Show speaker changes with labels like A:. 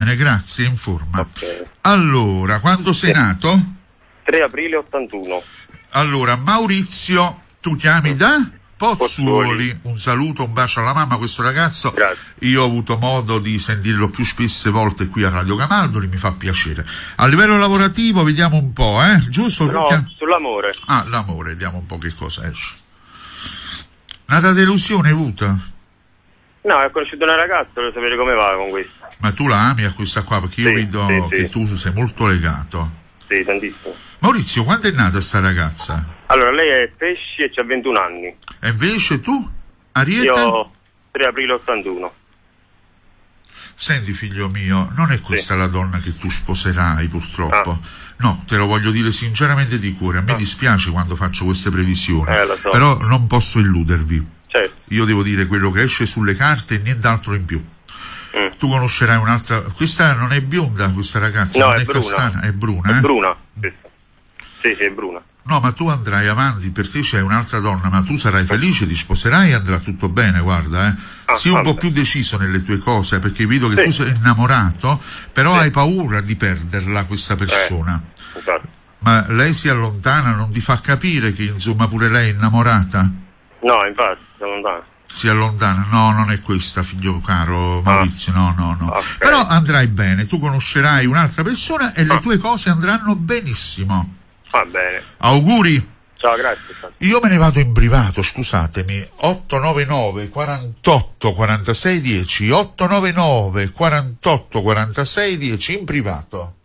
A: bene, grazie, in forma.
B: Okay.
A: Allora, quando sei nato?
B: 3 aprile 81.
A: Allora, Maurizio, tu chiami da Pozzuoli. Un saluto, un bacio alla mamma. Questo ragazzo,
B: grazie.
A: Io ho avuto modo di sentirlo più spesse volte qui a Radio Camaldoli, mi fa piacere. A livello lavorativo, vediamo un po', giusto?
B: No, sull'amore.
A: Ah, l'amore, vediamo un po' che cosa esce. Una delusione hai avuto?
B: No, ho conosciuto una ragazza, voglio sapere come va con questa.
A: Ma tu la ami a questa qua? Perché io vedo che tu sei molto legato.
B: Sì, tantissimo.
A: Maurizio, quando è nata sta ragazza?
B: Allora, lei è Pesci e c'ha 21 anni.
A: E invece tu, Ariete?
B: Io 3 aprile 81.
A: Senti, figlio mio, non è questa la donna che tu sposerai, purtroppo. No, te lo voglio dire sinceramente di cuore. A me dispiace quando faccio queste previsioni,
B: lo so.
A: però non posso illudervi.
B: Certo.
A: Io devo dire quello che esce sulle carte e nient'altro in più. Tu conoscerai un'altra. Questa non è bionda, questa ragazza?
B: No,
A: non
B: è
A: è
B: bruna.
A: castana, è bruna.
B: È bruna, questa. Sì, è bruna.
A: No, ma tu andrai avanti, per te c'è un'altra donna, ma tu sarai felice, ti sposerai e andrà tutto bene, guarda, Sii un po' più deciso nelle tue cose, perché vedo che tu sei innamorato, però hai paura di perderla questa persona.
B: Esatto.
A: Ma lei si allontana, non ti fa capire che insomma pure lei è innamorata?
B: No, infatti, si allontana.
A: Si allontana? No, non è questa, figlio caro Maurizio, no.
B: Okay.
A: Però andrai bene, tu conoscerai un'altra persona e le tue cose andranno benissimo.
B: Va bene.
A: Auguri!
B: Ciao, grazie.
A: Io me ne vado in privato, scusatemi. 899 48 46 10 899 48 46 10 in privato.